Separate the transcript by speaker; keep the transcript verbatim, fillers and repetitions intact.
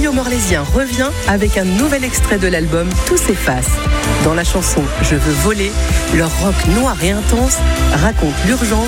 Speaker 1: Trio Morlésien revient avec un nouvel extrait de l'album Tout s'efface. Dans la chanson Je veux voler, leur rock noir et intense raconte l'urgence